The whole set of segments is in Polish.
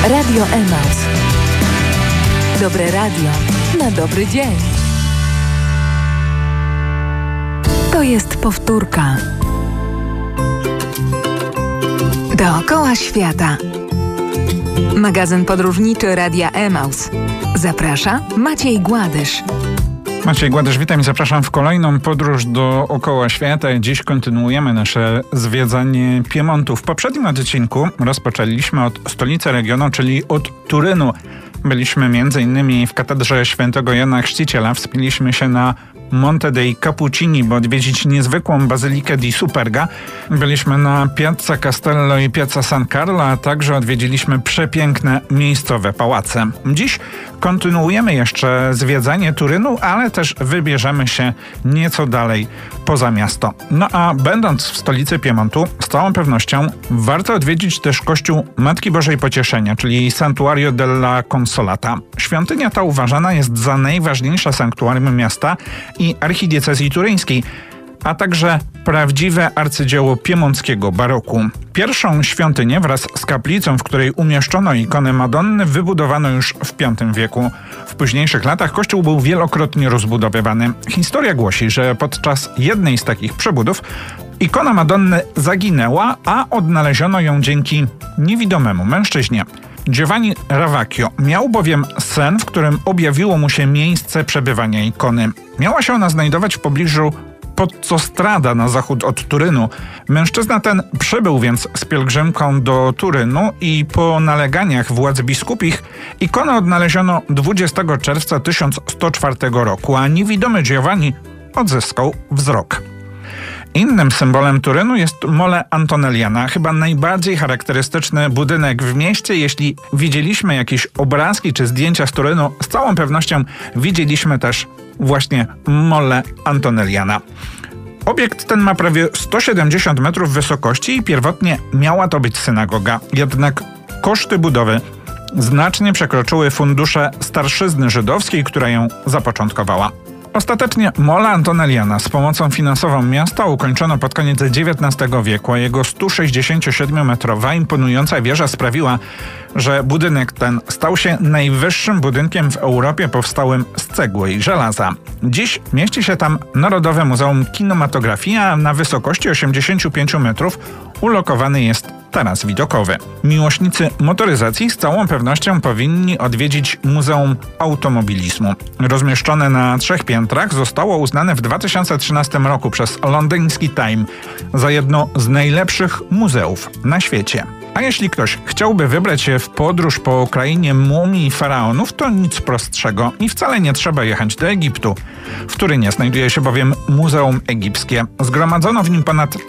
Radio Emaus. Dobre radio na dobry dzień. To jest powtórka. Dookoła świata. Magazyn podróżniczy Radia Emaus. Zaprasza Maciej Gładysz. Maciej Gładysz, witam i zapraszam w kolejną podróż dookoła świata. Dziś kontynuujemy nasze zwiedzanie Piemontu. W poprzednim odcinku rozpoczęliśmy od stolicy regionu, czyli od Turynu. Byliśmy m.in. w katedrze świętego Jana Chrzciciela. Wspinaliśmy się na Monte dei Cappuccini, by odwiedzić niezwykłą bazylikę di Superga. Byliśmy na Piazza Castello i Piazza San Carlo, a także odwiedziliśmy przepiękne miejscowe pałace. Dziś kontynuujemy jeszcze zwiedzanie Turynu, ale też wybierzemy się nieco dalej poza miasto. No a będąc w stolicy Piemontu, z całą pewnością warto odwiedzić też kościół Matki Bożej Pocieszenia, czyli Santuario della Consolata. Świątynia ta uważana jest za najważniejsze sanktuarium miasta i archidiecezji turyńskiej, a także prawdziwe arcydzieło piemonckiego baroku. Pierwszą świątynię wraz z kaplicą, w której umieszczono ikonę Madonny, wybudowano już w V wieku. W późniejszych latach kościół był wielokrotnie rozbudowywany. Historia głosi, że podczas jednej z takich przebudów ikona Madonny zaginęła, a odnaleziono ją dzięki niewidomemu mężczyźnie. Giovanni Ravacchio miał bowiem sen, w którym objawiło mu się miejsce przebywania ikony. Miała się ona znajdować w pobliżu Pozzostrada na zachód od Turynu. Mężczyzna ten przybył więc z pielgrzymką do Turynu i po naleganiach władz biskupich ikonę odnaleziono 20 czerwca 1104 roku, a niewidomy Giovanni odzyskał wzrok. Innym symbolem Turynu jest Mole Antonelliana, chyba najbardziej charakterystyczny budynek w mieście. Jeśli widzieliśmy jakieś obrazki czy zdjęcia z Turynu, z całą pewnością widzieliśmy też właśnie Mole Antonelliana. Obiekt ten ma prawie 170 metrów wysokości i pierwotnie miała to być synagoga. Jednak koszty budowy znacznie przekroczyły fundusze starszyzny żydowskiej, która ją zapoczątkowała. Ostatecznie Mola Antonelliana z pomocą finansową miasta ukończono pod koniec XIX wieku, a jego 167-metrowa imponująca wieża sprawiła, że budynek ten stał się najwyższym budynkiem w Europie powstałym z cegły i żelaza. Dziś mieści się tam Narodowe Muzeum Kinematografii, a na wysokości 85 metrów ulokowany jest taras widokowy. Miłośnicy motoryzacji z całą pewnością powinni odwiedzić Muzeum Automobilizmu. Rozmieszczone na 3 piętrach, zostało uznane w 2013 roku przez londyński Time za jedno z najlepszych muzeów na świecie. A jeśli ktoś chciałby wybrać się w podróż po krainie mumii i faraonów, to nic prostszego i wcale nie trzeba jechać do Egiptu. W Turynie znajduje się bowiem Muzeum Egipskie. Zgromadzono w nim ponad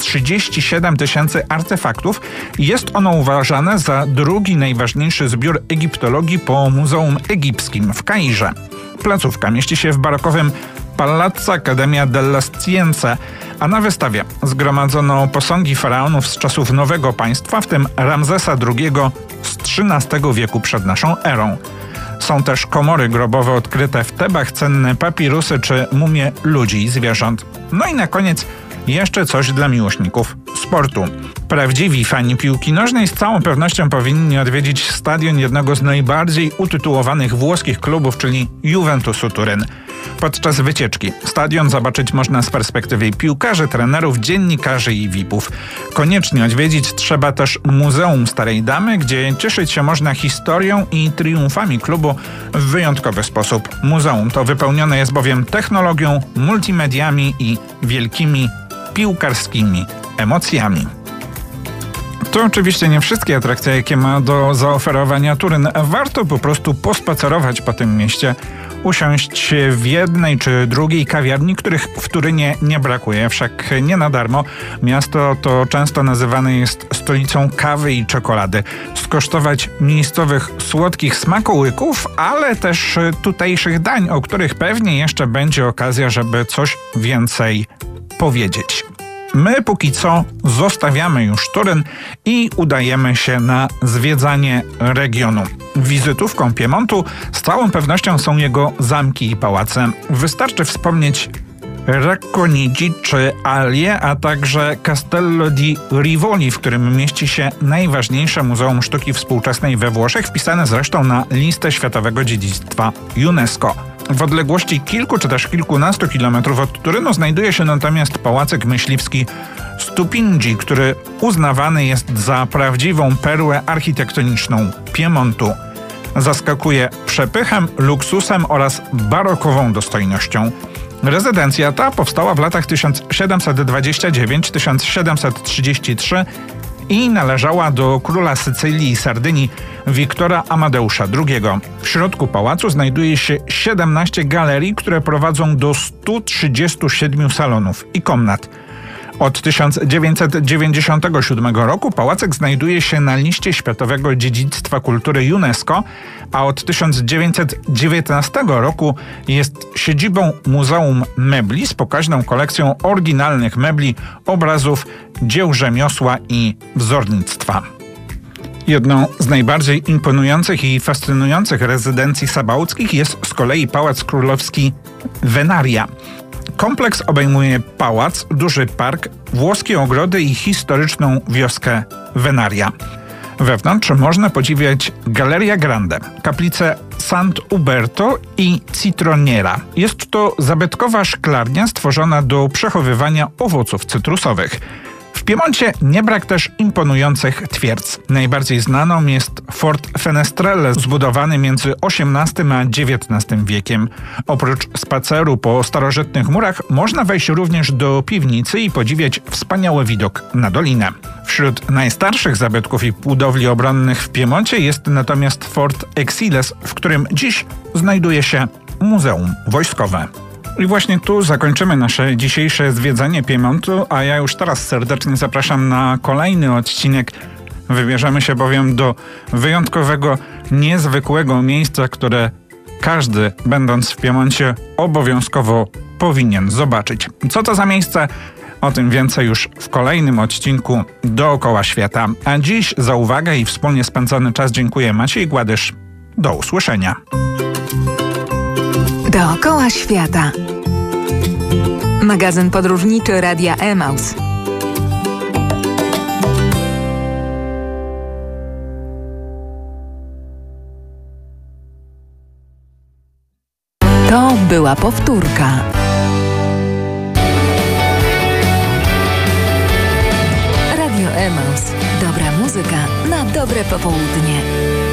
37 tysięcy artefaktów i jest ono uważane za drugi najważniejszy zbiór egiptologii po Muzeum Egipskim w Kairze. Placówka mieści się w barokowym Palazzo Accademia delle Scienze, a na wystawie zgromadzono posągi faraonów z czasów Nowego Państwa, w tym Ramzesa II z XIII wieku przed naszą erą. Są też komory grobowe odkryte w Tebach, cenne papirusy czy mumie ludzi i zwierząt. No i na koniec jeszcze coś dla miłośników sportu. Prawdziwi fani piłki nożnej z całą pewnością powinni odwiedzić stadion jednego z najbardziej utytułowanych włoskich klubów, czyli Juventusu Turyn. Podczas wycieczki stadion zobaczyć można z perspektywy piłkarzy, trenerów, dziennikarzy i VIP-ów. Koniecznie odwiedzić trzeba też Muzeum Starej Damy, gdzie cieszyć się można historią i triumfami klubu w wyjątkowy sposób. Muzeum to wypełnione jest bowiem technologią, multimediami i wielkimi piłkarskimi emocjami. To oczywiście nie wszystkie atrakcje, jakie ma do zaoferowania Turyn. Warto po prostu pospacerować po tym mieście, usiąść w jednej czy drugiej kawiarni, których w Turynie nie brakuje. Wszak nie na darmo miasto to często nazywane jest stolicą kawy i czekolady. Skosztować miejscowych słodkich smakołyków, ale też tutejszych dań, o których pewnie jeszcze będzie okazja, żeby coś więcej powiedzieć. My póki co zostawiamy już Turyn i udajemy się na zwiedzanie regionu. Wizytówką Piemontu z całą pewnością są jego zamki i pałace. Wystarczy wspomnieć Racconigi czy Alie, a także Castello di Rivoli, w którym mieści się najważniejsze muzeum sztuki współczesnej we Włoszech, wpisane zresztą na listę Światowego Dziedzictwa UNESCO. W odległości kilku czy też kilkunastu kilometrów od Turynu znajduje się natomiast Pałacyk Myśliwski Stupingi, który uznawany jest za prawdziwą perłę architektoniczną Piemontu. Zaskakuje przepychem, luksusem oraz barokową dostojnością. Rezydencja ta powstała w latach 1729-1733 i należała do króla Sycylii i Sardynii Wiktora Amadeusza II. W środku pałacu znajduje się 17 galerii, które prowadzą do 137 salonów i komnat. Od 1997 roku pałacyk znajduje się na liście Światowego Dziedzictwa Kultury UNESCO, a od 1919 roku jest siedzibą Muzeum Mebli z pokaźną kolekcją oryginalnych mebli, obrazów, dzieł rzemiosła i wzornictwa. Jedną z najbardziej imponujących i fascynujących rezydencji sabauckich jest z kolei Pałac Królewski Venaria. Kompleks obejmuje pałac, duży park, włoskie ogrody i historyczną wioskę Venaria. Wewnątrz można podziwiać Galleria Grande, kaplicę Sant'Uberto i Citroniera. Jest to zabytkowa szklarnia stworzona do przechowywania owoców cytrusowych. W Piemoncie nie brak też imponujących twierdz. Najbardziej znaną jest Fort Fenestrelle, zbudowany między XVIII a XIX wiekiem. Oprócz spaceru po starożytnych murach można wejść również do piwnicy i podziwiać wspaniały widok na dolinę. Wśród najstarszych zabytków i budowli obronnych w Piemoncie jest natomiast Fort Exiles, w którym dziś znajduje się Muzeum Wojskowe. I właśnie tu zakończymy nasze dzisiejsze zwiedzanie Piemontu, a ja już teraz serdecznie zapraszam na kolejny odcinek. Wybierzemy się bowiem do wyjątkowego, niezwykłego miejsca, które każdy, będąc w Piemoncie, obowiązkowo powinien zobaczyć. Co to za miejsce? O tym więcej już w kolejnym odcinku Dookoła Świata. A dziś za uwagę i wspólnie spędzony czas dziękuję Maciej Gładysz. Do usłyszenia. Dookoła Świata. Magazyn podróżniczy Radia Emaus. To była powtórka. Radio Emaus. Dobra muzyka na dobre popołudnie.